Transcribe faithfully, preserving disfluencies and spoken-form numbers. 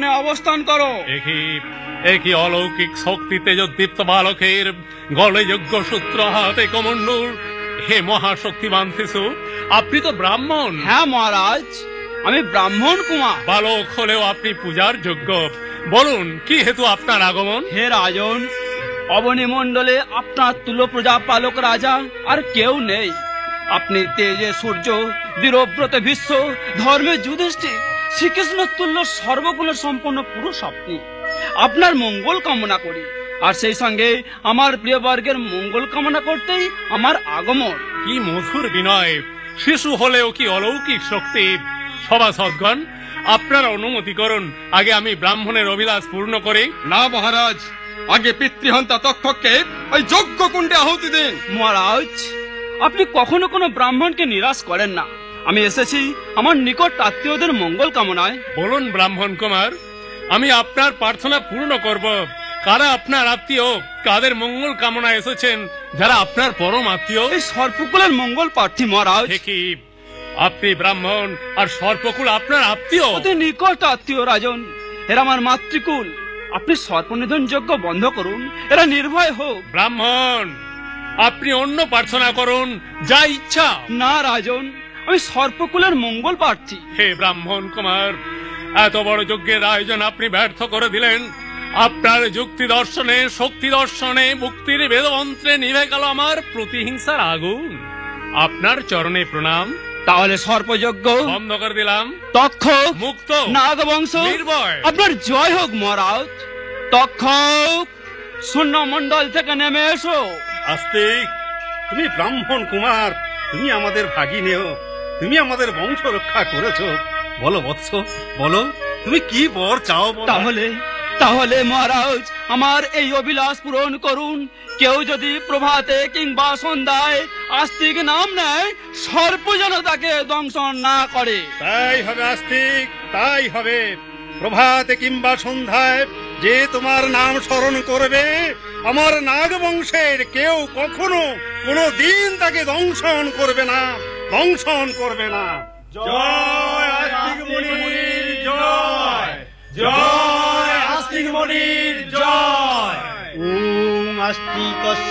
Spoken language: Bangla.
এখানে অবস্থান করো। একই অলৌকিক শক্তি তেজোদ্দীপ্ত বালকের গলে যজ্ঞ সূত্র, হাতে কমণ্ডল। হে মহাশক্তিমান শিশু, আপনি তো ব্রাহ্মণ। হ্যাঁ মহারাজ, আমি ব্রাহ্মণ কুমার। বালক হলেও আপনি পূজার যোগ্য। বলুন, কি হেতু আপনার আগমন? হে রাজন, অবনী মণ্ডলে আপনার তুল্য প্রজা পালক রাজা আর কেউ নেই। আপনি তেজে সূর্য, বীরব্রত ভীষ্ম, ধর্মে যুধিষ্ঠির, শ্রীকৃষ্ণ তুল্য সর্বগুণের সম্পন্ন পুরুষ আপনি। আপনার মঙ্গল কামনা করি, আর সেই সঙ্গে আমার প্রিয় বর্গের মঙ্গল কামনা করতেই আমার আগমন। কি মধুর বিনয়! শিশু হলেও কি অলৌকিক শক্তি! সভাসদগণ, আপনারা অনুমতি করুন, আগে আমি ব্রাহ্মণের অভিলাষ পূর্ণ করি। না মহারাজ, আগে পিতৃহন্তা তক্ষককে ওই যজ্ঞ কুণ্ডে আহুতি দিন। মহারাজ, আপনি কখনো কোনো ব্রাহ্মণকে নিরাশ করেন না। আমি এসেছি আমার নিকট আত্মীয়দের মঙ্গল কামনায়। বলুন ব্রাহ্মণ কুমার, আমি আপনার প্রার্থনা পূর্ণ করব। কারা আপনার আত্মীয়? কাদের মঙ্গল কামনা এসেছেন যারা আপনার পরম আত্মীয়? এই সর্পকুলের মঙ্গল প্রার্থী মহারাজ। কি আপনি ব্রাহ্মণ আর সর্পকুল আপনার আত্মীয়? অতি নিকট আত্মীয় রাজন, এরা আমার মাতৃকুল। আপনি সর্পনিধন যজ্ঞ বন্ধ করুন, এরা নির্ভয় হোক। ব্রাহ্মণ, আপনি অন্য প্রার্থনা করুন, যা ইচ্ছা। না রাজন, আমি সর্পকুলের মঙ্গল প্রার্থী। হে ব্রাহ্মণ কুমার, এত বড় যজ্ঞের আয়োজন আপনি ব্যর্থ করে দিলেন। আপনার যুক্তি দর্শনে, শক্তি দর্শনে, মুক্তির বেদমন্ত্রে নিভে গেল আমার প্রতিহিংসার আগুন। আপনার চরণে প্রণাম। তাহলে সর্পযজ্ঞ বন্ধ করে দিলাম। তক্ষক মুক্ত, নাগবংশ নির্ভয়, আপনার জয় হোক মহারাজ। তক্ষক, শূন্য মন্ডল থেকে নেমে এসো। আস্তিক, তুমি ব্রাহ্মণ কুমার, তুমি আমাদের ভাগিনেও, তুমি আমাদের বংশ রক্ষা করেছো। বলো বৎস, বলো তুমি কি বর চাও? তাহলে তাহলে মহারাজ, আমার এই অভিলাষ পূরণ করুন। কেউ যদি প্রভাতে কিংবা সন্ধ্যায় আস্তিক নাম নেয়, সর্প যেন তাকে দংশন না করে। তাই হবে আস্তিক, তাই হবে। প্রভাতে কিংবা সন্ধ্যায় যে তোমার নাম স্মরণ করবে, আমার নাগবংশের কেউ কখনো কোনো দিন তাকে দংশন করবে না, দংশন করবে না। জয় আস্তিক মুনির জয়, জয় আস্তিক মুনির জয়। ওম আস্তিক